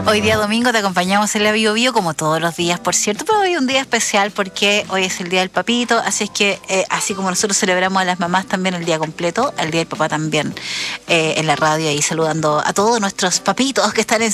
Hoy día domingo te acompañamos en la Bio Bio, como todos los días, por cierto, pero hoy es un día especial porque hoy es el día del papito, así es que así como nosotros celebramos a las mamás también el día completo, el día del papá también en la radio, ahí saludando a todos nuestros papitos que están en